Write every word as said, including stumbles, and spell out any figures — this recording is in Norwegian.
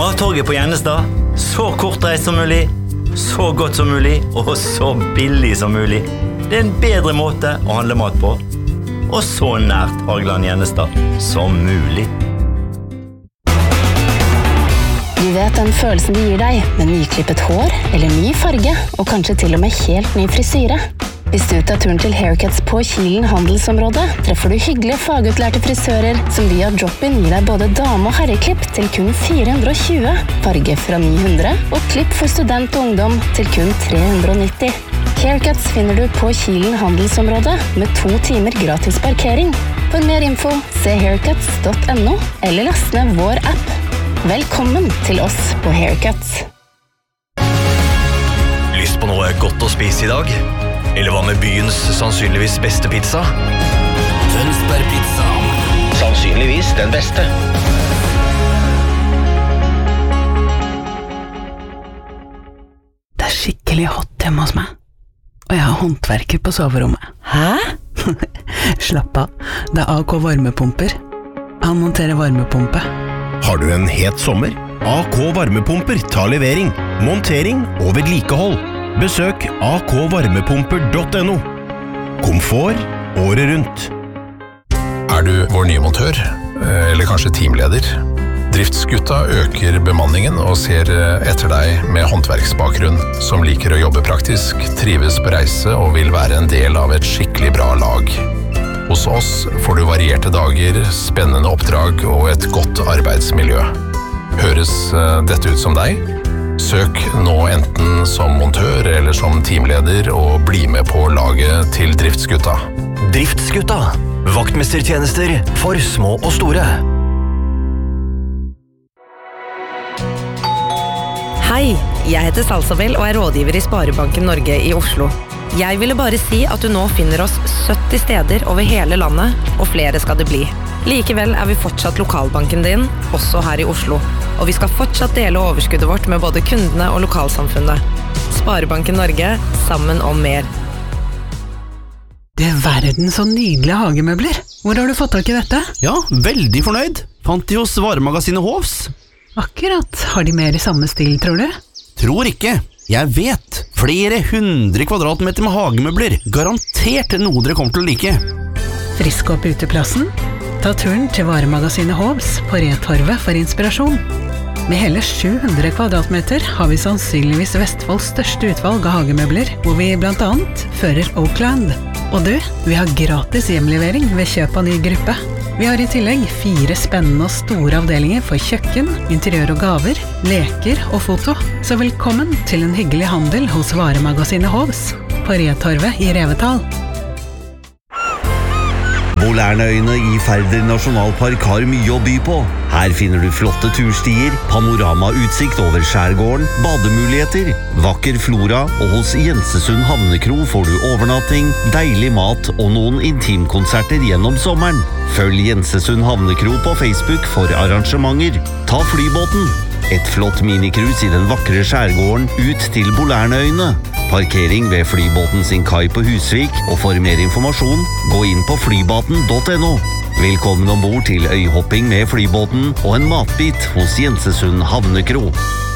Mattorget på Gjennestad. Så kortreist som mulig, så godt som mulig og så billig som mulig. Det er en bedre måte å handle mat på. Og så nært Hageland Gjennestad som mulig. Du vet den følelsen det gir deg med nyklippet hår eller ny farge, og kanskje til og med helt ny frisyre. Hvis du tar turen til Haircuts på Kilen handelsområde, treffer du hyggelige fagutlærte frisører som via drop-in gir deg både dame- og herreklipp til kun fire hundre og tjue, farge fra ni hundre og klipp for student og ungdom til kun tre hundre og nitti. Haircuts finner du på Kilen handelsområde med to timer gratis parkering. For mer info, se haircuts punktum no eller last ned vår app. Velkommen til oss på Haircuts. Lyst på noe godt å spise i dag? Eller hva med byens sannsynligvis beste pizza? Tønsberg pizza. Sannsynligvis den beste. Det er skikkelig hot hjemme hos meg. Og jeg har håndverker på soverommet. Hæ? Slapp av, det er A K varmepumper. Han monterer varmepumpe. Har du en het sommer? A K varmepumper tar levering, montering og vedlikehold. Besøk a k varmepumper punktum no. Komfort året rundt. Er du vår nye montør, eller kanskje teamleder? Driftsgutta øker bemanningen og ser etter deg med håndverksbakgrunn, som liker å jobbe praktisk, trives på reise og vil være en del av et skikkelig bra lag. Hos oss får du varierte dager, spennende oppdrag og et godt arbeidsmiljø. Høres dette ut som deg? Søk nå enten som montør eller som teamleder og bli med på laget til Driftsgutta. Driftsgutta. Vaktmestertjenester for små og store. Hei, jeg heter Salsabel og er rådgiver i Sparebanken Norge i Oslo. Jeg ville bare si at du nå finner oss sytti steder over hele landet, og flere skal det bli. Likevel er vi fortsatt lokalbanken din, også her i Oslo, og vi skal fortsatt dele overskuddet vårt med både kundene og lokalsamfunnet. Sparebanken Norge, sammen om mer. Det er verden så nydelige hagemøbler. Hvor har du fått tak i dette? Ja, veldig fornøyd. Fant de hos varemagasinet Hovs. Akkurat. Har de mer i samme stil, tror du? Tror ikke. Jeg vet. Flere hundre kvadratmeter med hagemøbler. Garantert noe dere kommer til å like. Frisk opp uteplassen? Ta turen til varemagasinet Hovs på Retorvet for inspirasjon. Med hele sju hundre kvadratmeter har vi sannsynligvis Vestfolds største utvalg av hagemøbler, hvor vi blant annet fører Oakland. Og du, vi har gratis hjemlevering ved kjøp av ny gruppe. Vi har i tillegg fire spennende og store avdelinger for kjøkken, interiør og gaver, leker og foto. Så velkommen til en hyggelig handel hos varemagasinet Hovs på Retorvet i Revetal. Bolærneøyene i Færder nasjonalpark har mye å by på. Her finner du flotte turstier, panoramautsikt over skjærgården, bademuligheter, vakker flora, og hos Jensesund havnekro får du overnatting, deilig mat og noen intimkonserter gjennom sommeren. Følg Jensesund havnekro på Facebook for arrangementer. Ta flybåten! Et flott minikrus i den vakre skjærgården ut til Bolærneøyene. Parkering ved flybåten sin kai på Husvik, og for mer informasjon, gå inn på flybaten punktum no. Velkommen ombord til øyhopping med flybåten og en matbit hos Jensesund havnekro.